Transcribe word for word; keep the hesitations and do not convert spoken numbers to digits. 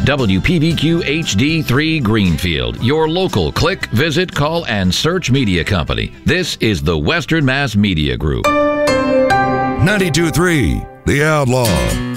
W P V Q H D three Greenfield, your local click, visit, call, and search media company. This is the Western Mass Media Group. ninety-two point three The Outlaw.